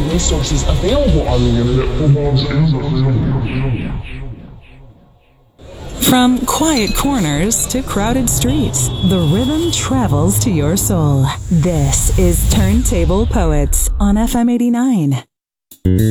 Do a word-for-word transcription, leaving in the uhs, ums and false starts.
resources available on the internet for moms and their family. From quiet corners to crowded streets, the rhythm travels to your soul. This is Turntable Poets on F M eighty-nine.